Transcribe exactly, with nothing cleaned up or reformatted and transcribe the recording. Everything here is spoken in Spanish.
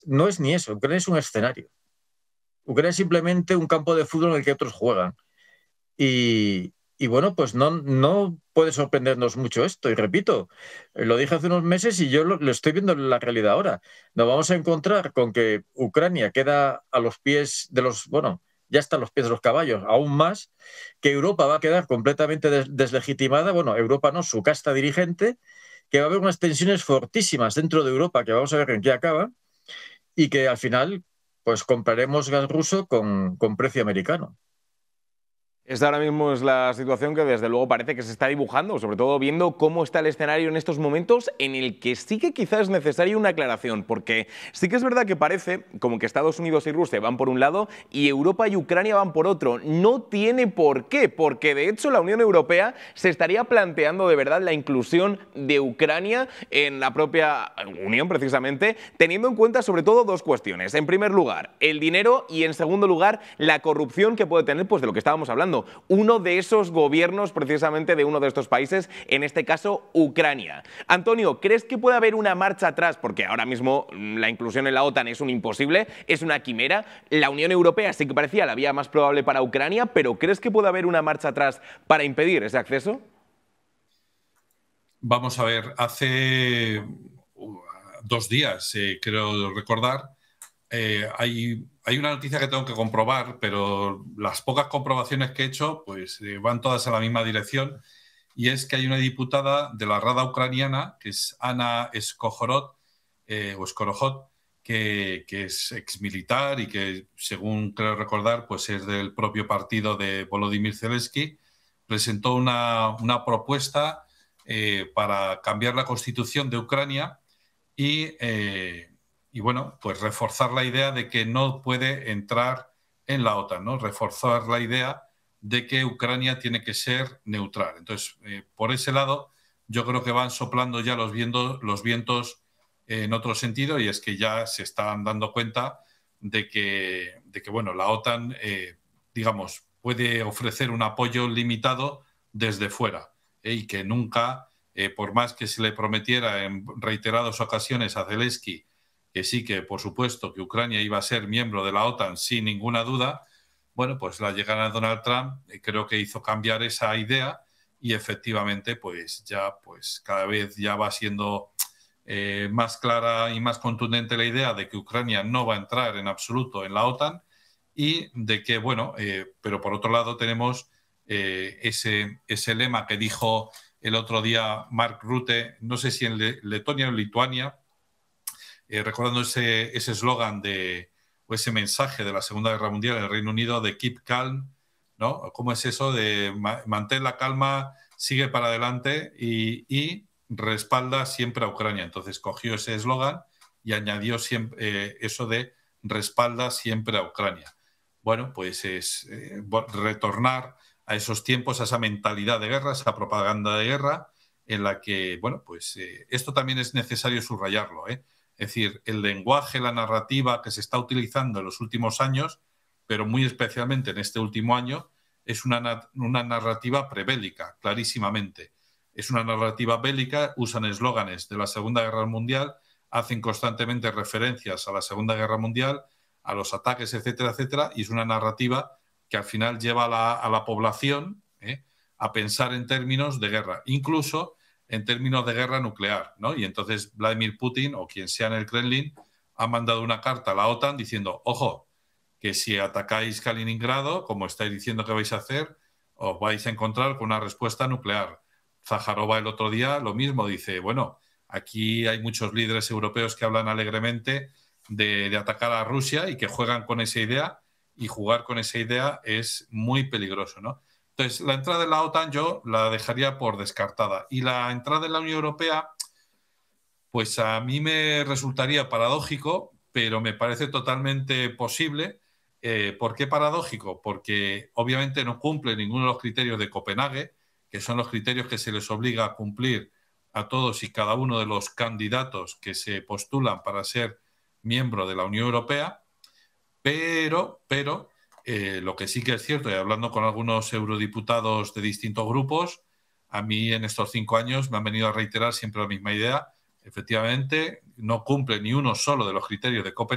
no es ni eso. Ucrania es un escenario. Ucrania es simplemente un campo de fútbol en el que otros juegan. Y, y bueno, pues no, no puede sorprendernos mucho esto. Y repito, eh, lo dije hace unos meses y yo lo, lo estoy viendo en la realidad ahora. Nos vamos a encontrar con que Ucrania queda a los pies de los, bueno, ya está a los pies de los caballos, aún más, que Europa va a quedar completamente des- deslegitimada. Bueno, Europa no, su casta dirigente, que va a haber unas tensiones fortísimas dentro de Europa, que vamos a ver en qué acaban, y que al final, pues compraremos gas ruso con, con precio americano. Esta ahora mismo es la situación que desde luego parece que se está dibujando, sobre todo viendo cómo está el escenario en estos momentos, en el que sí que quizás es necesaria una aclaración, porque sí que es verdad que parece como que Estados Unidos y Rusia van por un lado y Europa y Ucrania van por otro. No tiene por qué, porque de hecho la Unión Europea se estaría planteando de verdad la inclusión de Ucrania en la propia Unión, precisamente, teniendo en cuenta sobre todo dos cuestiones. En primer lugar, el dinero, y en segundo lugar, la corrupción que puede tener, pues de lo que estábamos hablando, uno de esos gobiernos precisamente de uno de estos países, en este caso Ucrania. Antonio, ¿crees que puede haber una marcha atrás? Porque ahora mismo la inclusión en la OTAN es un imposible, es una quimera. La Unión Europea sí que parecía la vía más probable para Ucrania, pero ¿crees que puede haber una marcha atrás para impedir ese acceso? Vamos a ver, hace dos días, eh, creo recordar, eh, hay, hay una noticia que tengo que comprobar, pero las pocas comprobaciones que he hecho pues eh, van todas en la misma dirección, y es que hay una diputada de la Rada ucraniana, que es Ana Skojorod, eh, o Skorohod, que, que es exmilitar y que, según creo recordar, pues es del propio partido de Volodymyr Zelensky. Presentó una, una propuesta eh, para cambiar la constitución de Ucrania y, eh, y, bueno, pues reforzar la idea de que no puede entrar en la OTAN, ¿no? Reforzar la idea de que Ucrania tiene que ser neutral. Entonces, eh, por ese lado, yo creo que van soplando ya los, viendo, los vientos eh, en otro sentido, y es que ya se están dando cuenta de que, de que bueno, la OTAN, eh, digamos, puede ofrecer un apoyo limitado desde fuera, eh, y que nunca, eh, por más que se le prometiera en reiteradas ocasiones a Zelensky que sí, que por supuesto que Ucrania iba a ser miembro de la OTAN sin ninguna duda, bueno, pues la llegada de Donald Trump eh, creo que hizo cambiar esa idea, y efectivamente pues ya pues cada vez ya va siendo eh, más clara y más contundente la idea de que Ucrania no va a entrar en absoluto en la OTAN, y de que, bueno, eh, pero por otro lado tenemos eh, ese, ese lema que dijo el otro día Mark Rutte, no sé si en Le Letonia o Lituania, eh, recordando ese eslogan de, o ese mensaje de la Segunda Guerra Mundial en el Reino Unido de Keep Calm, ¿no? ¿Cómo es eso de ma mantén la calma, sigue para adelante y, y respalda siempre a Ucrania? Entonces cogió ese eslogan y añadió siempre, eh, eso de respalda siempre a Ucrania. Bueno, pues es eh, retornar a esos tiempos, a esa mentalidad de guerra, esa propaganda de guerra, en la que, bueno, pues eh, esto también es necesario subrayarlo, ¿eh? Es decir, el lenguaje, la narrativa que se está utilizando en los últimos años, pero muy especialmente en este último año, es una, una narrativa prebélica, clarísimamente. Es una narrativa bélica, usan eslóganes de la Segunda Guerra Mundial, hacen constantemente referencias a la Segunda Guerra Mundial, a los ataques, etcétera, etcétera, y es una narrativa que al final lleva a la, a la población ¿eh? a pensar en términos de guerra, incluso en términos de guerra nuclear, ¿no? Y entonces Vladimir Putin, o quien sea en el Kremlin, ha mandado una carta a la OTAN diciendo, ojo, que si atacáis Kaliningrado, como estáis diciendo que vais a hacer, os vais a encontrar con una respuesta nuclear. Zaharova el otro día lo mismo, dice, bueno, aquí hay muchos líderes europeos que hablan alegremente de, de atacar a Rusia y que juegan con esa idea, y jugar con esa idea es muy peligroso, ¿no? Entonces, la entrada de la OTAN yo la dejaría por descartada. Y la entrada de la Unión Europea, pues a mí me resultaría paradójico, pero me parece totalmente posible. Eh, ¿Por qué paradójico? Porque obviamente no cumple ninguno de los criterios de Copenhague, que son los criterios que se les obliga a cumplir a todos y cada uno de los candidatos que se postulan para ser miembro de la Unión Europea, pero, pero eh, lo que sí que es cierto, y hablando con algunos eurodiputados de distintos grupos, a mí en estos cinco años me han venido a reiterar siempre la misma idea. Efectivamente, no cumple ni uno solo de los criterios de Copenhague.